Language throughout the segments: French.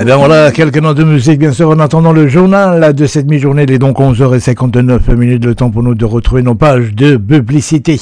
Eh bien voilà, quelques notes de musique, bien sûr, en attendant le journal de cette mi-journée. Il est donc 11h59, le temps pour nous de retrouver nos pages de publicité.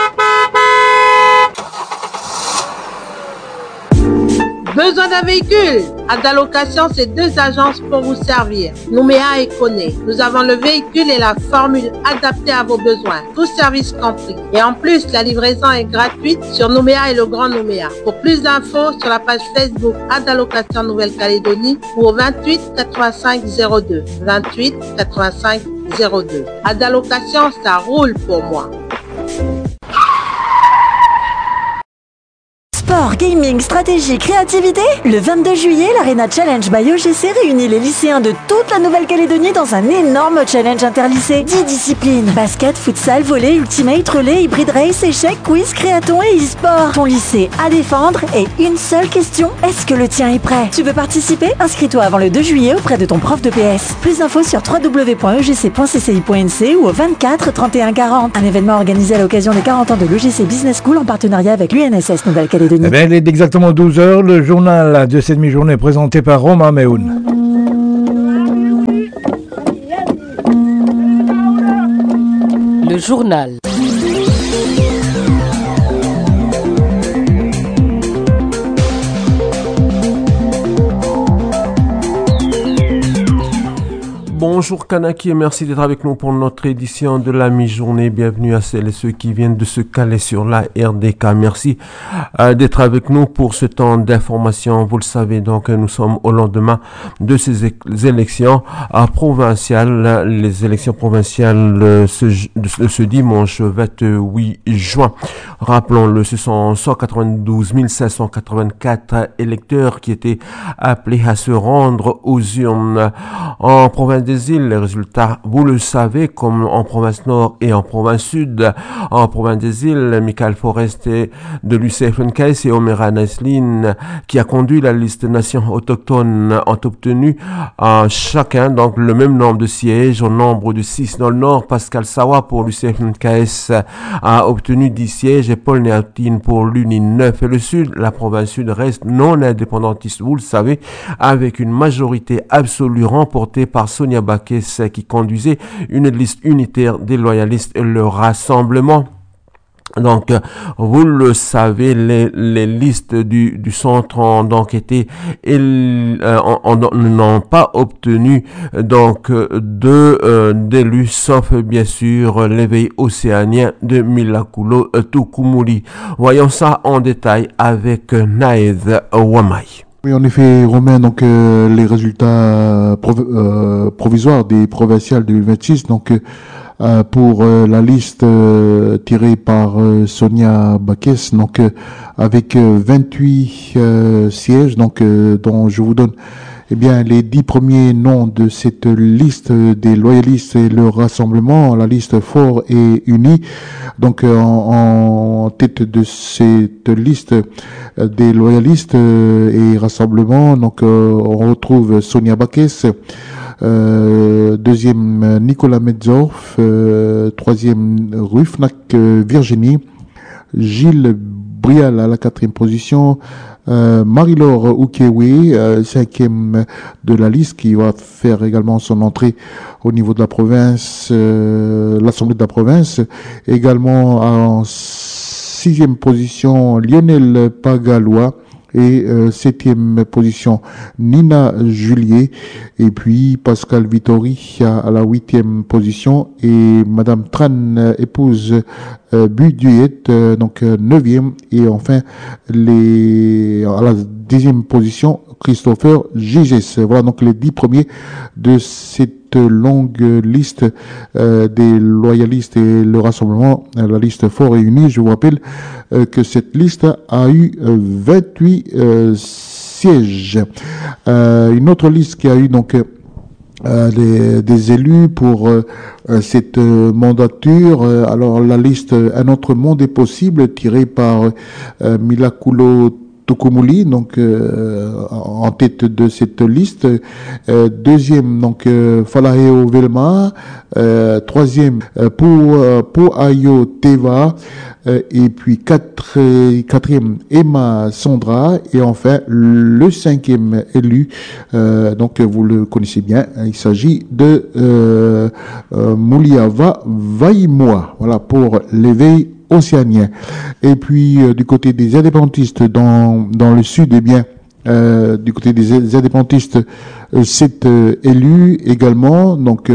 Besoin d'un véhicule? Adalocation, c'est 2 agences pour vous servir. Nouméa et Koné. Nous avons le véhicule et la formule adaptée à vos besoins. Tout service compris. Et en plus, la livraison est gratuite sur Nouméa et le Grand Nouméa. Pour plus d'infos, sur la page Facebook Adalocation Nouvelle-Calédonie ou au 28 85 02. 28 85 02. Adalocation, ça roule pour moi. Sport, gaming, stratégie, créativité. Le 22 juillet, l'Arena Challenge by OGC réunit les lycéens de toute la Nouvelle-Calédonie dans un énorme challenge interlycée. 10 disciplines. Basket, futsal, volley, ultimate, relais, hybrid race, échecs, quiz, créaton et e-sport. Ton lycée à défendre et une seule question. Est-ce que le tien est prêt? Tu veux participer? Inscris-toi avant le 2 juillet auprès de ton prof de PS. Plus d'infos sur www.egc.cci.nc ou au 24 31 40. Un événement organisé à l'occasion des 40 ans de l'OGC Business School en partenariat avec l'UNSS Nouvelle-Calédonie. Eh bien, il est exactement 12h, le journal de cette mi-journée présenté par Romain Meoun. Le journal. Bonjour Kanaki et merci d'être avec nous pour notre édition de la mi-journée. Bienvenue à celles et ceux qui viennent de se caler sur la RDK. Merci d'être avec nous pour ce temps d'information. Vous le savez donc, nous sommes au lendemain de ces élections provinciales. Les élections provinciales ce dimanche 28 juin. Rappelons-le, ce sont 192 584 électeurs qui étaient appelés à se rendre aux urnes en province des îles. Les résultats, vous le savez, comme en province nord et en province sud. En province des îles, Michael Forestier de l'UCFNKS et Omera Naisline, qui a conduit la liste nations autochtones, ont obtenu chacun donc le même nombre de sièges, au nombre de 6 dans le nord. Pascal Sawa pour l'UCFNKS a obtenu 10 sièges et Paul Néatine pour l'UNI 9. Et le sud, la province sud reste non indépendantiste, vous le savez, avec une majorité absolue remportée par Sonia Bakes qui conduisait une liste unitaire des loyalistes et le rassemblement. Donc, vous le savez, les listes du centre ont donc été n'ont pas obtenu donc d'élus, sauf bien sûr l'éveil océanien de Milakulo Tukumuli. Voyons ça en détail avec Naïd Wamai. Oui, en effet, Romain, donc les résultats provisoires des provinciales 2026, donc pour la liste tirée par Sonia Bakes, donc avec 28 sièges, donc dont je vous donne eh bien les 10 premiers noms de cette liste des loyalistes et le rassemblement, la liste fort et unie. Donc en tête de cette liste des loyalistes et rassemblement, donc on retrouve Sonia Bakes, deuxième Nicolas Metzorf, troisième Rufnak Virginie, Gilles Brial à la 4e position, Marie-Laure Oukéoué, 5e de la liste, qui va faire également son entrée au niveau de la province, l'Assemblée de la province. Également en 6e position, Lionel Pagalois. Et 7e position, Nina Julier. Et puis Pascal Vittori à la 8e position. Et Madame Tran, épouse Buduyet, donc 9e. Et enfin, à la 10e position, Christopher Giges. Voilà donc les 10 premiers de cette longue liste des loyalistes et le rassemblement, la liste fort et unie. Je vous rappelle que cette liste a eu 28 sièges. Une autre liste qui a eu donc des élus pour cette mandature. Alors la liste Un autre monde est possible, tirée par Milakulo Tukumuli, donc en tête de cette liste. Deuxième, donc Falaheo Velma. Troisième, Poayo Teva. Et puis quatrième, Emma Sandra. Et enfin, le cinquième élu, donc vous le connaissez bien, il s'agit de Mouliava Vaimoa. Voilà pour l'éveil océanien. Et puis du côté des indépendantistes dans le sud, eh bien du côté des indépendantistes, 7 élus également, donc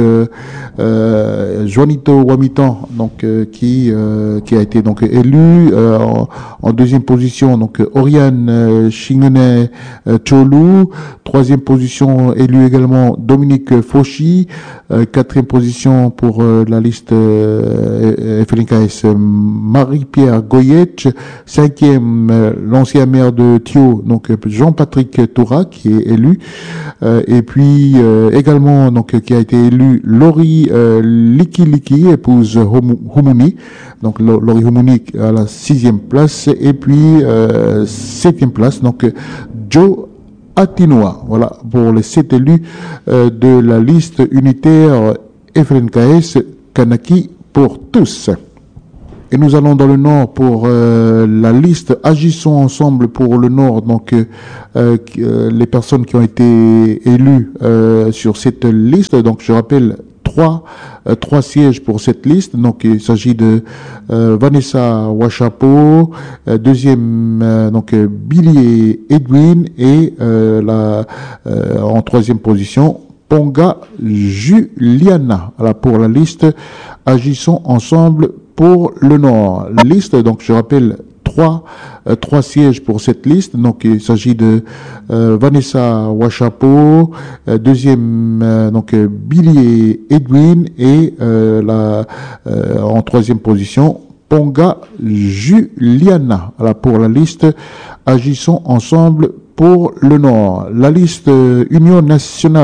Juanito Wamitan, donc qui a été donc élu en deuxième position, donc Oriane Chingene Cholu, troisième position élu également Dominique Fauchi, quatrième position pour la liste FLNKS Marie-Pierre Goyetch, cinquième l'ancien maire de Thio, donc Jean-Patrick Toura qui est élu, et puis également donc qui a été élu Laurie Liki, épouse Humuni, donc Laurie Humuni à la 6e place, et puis 7e place donc Joe Atinoa. Voilà pour les 7 élus de la liste unitaire FLNKS Kanaki pour tous. Et nous allons dans le Nord pour la liste Agissons ensemble pour le Nord. Donc les personnes qui ont été élues sur cette liste. Donc je rappelle 3 sièges pour cette liste. Donc il s'agit de Vanessa Wachapo, deuxième donc Billy Edwin, et en troisième position Ponga Juliana. Voilà pour la liste Agissons ensemble pour le Nord. Liste, donc je rappelle 3 sièges pour cette liste. Donc il s'agit de Vanessa Wachapo, deuxième donc Billy Edwin, et en troisième position Ponga Juliana. Voilà pour la liste Agissons ensemble pour le Nord. La liste Union nationale